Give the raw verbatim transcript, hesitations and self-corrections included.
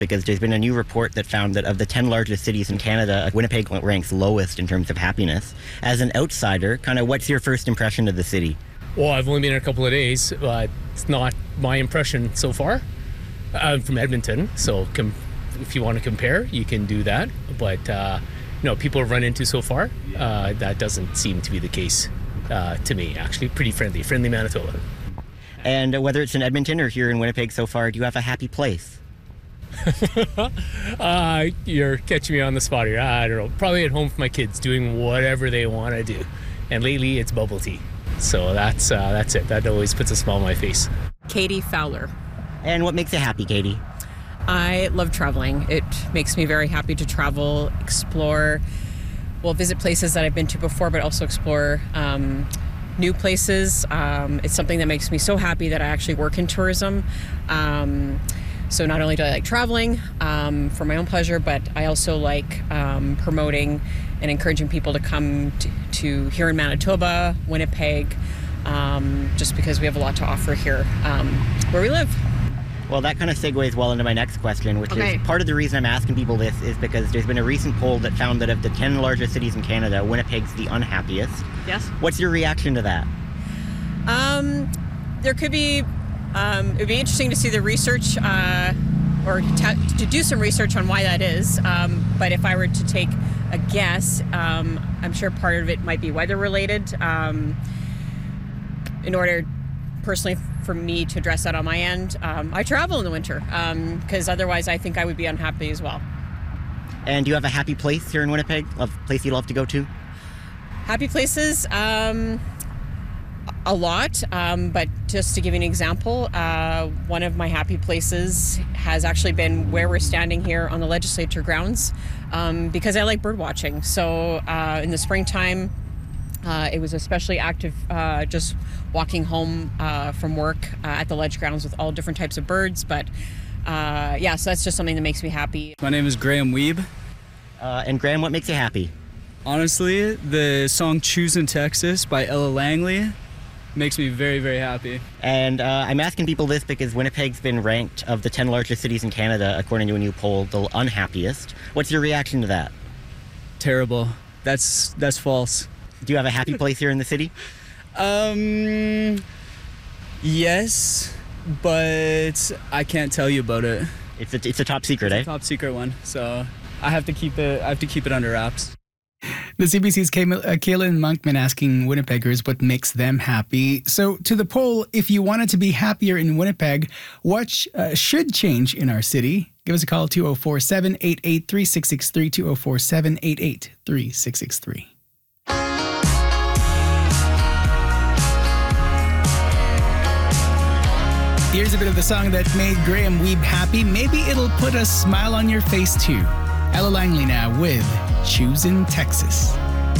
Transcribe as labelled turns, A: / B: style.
A: because there's been a new report that found that of the ten largest cities in Canada, Winnipeg ranks lowest in terms of happiness. As an outsider, kind of what's your first impression of the city?
B: Well, I've only been here a couple of days, but it's not my impression so far. I'm from Edmonton, so com- if you want to compare, you can do that. But, uh, you know, people have run into so far, uh, that doesn't seem to be the case uh, to me, actually. Pretty friendly, friendly Manitoba.
A: And uh, whether it's in Edmonton or here in Winnipeg so far, do you have a happy place?
B: uh, you're catching me on the spot here. I don't know. Probably at home with my kids, doing whatever they want to do. And lately, it's bubble tea. So that's uh, that's it. That always puts a smile on my face.
C: Katie Fowler.
A: And what makes you happy, Katie?
C: I love traveling. It makes me very happy to travel, explore, well, visit places that I've been to before, but also explore um, new places. Um, it's something that makes me so happy that I actually work in tourism. Um, so not only do I like traveling um, for my own pleasure, but I also like um, promoting and encouraging people to come to, to here in Manitoba, Winnipeg, um, just because we have a lot to offer here um, where we live.
A: Well, that kind of segues well into my next question, which
C: Okay.
A: is part of the reason I'm asking people this is because there's been a recent poll that found that of the ten largest cities in Canada, Winnipeg's the unhappiest.
C: Yes.
A: What's your reaction to that?
C: Um, there could be, um, it would be interesting to see the research uh, or to, to do some research on why that is. Um, but if I were to take a guess, um, I'm sure part of it might be weather related. Um, in order, personally, for me to address that on my end, um, I travel in the winter because um, otherwise I think I would be unhappy as well.
A: And do you have a happy place here in Winnipeg? A place you love to go to?
C: Happy places, um, a lot, um, but just to give you an example, uh, one of my happy places has actually been where we're standing here on the legislature grounds um, because I like bird watching. So uh, in the springtime, Uh, it was especially active uh, just walking home uh, from work uh, at the ledge grounds with all different types of birds. But uh, yeah, so that's just something that makes me happy.
D: My name is Graham Weeb.
A: Uh, and Graham, what makes you happy?
D: Honestly, the song Choosin' Texas by Ella Langley makes me very, very happy.
A: And uh, I'm asking people this because Winnipeg's been ranked of the ten largest cities in Canada, according to a new poll, the unhappiest. What's your reaction to that?
D: Terrible. That's that's false.
A: Do you have a happy place here in the city?
D: Um, yes, but I can't tell you about it.
A: It's a, it's a top secret,
D: It's
A: eh?
D: a top secret one, so I have to keep it. I have to keep it under wraps.
E: The C B C's Kay- uh, Kaylin Monkman asking Winnipeggers what makes them happy. So to the poll, if you wanted to be happier in Winnipeg, what sh- uh, should change in our city? Give us a call, two oh four, seven eight eight, three six six three, two oh four, seven eight eight, three six six three. Here's a bit of the song that made Graham Weeb happy. Maybe it'll put a smile on your face too. Ella Langley now with Choosin' Texas.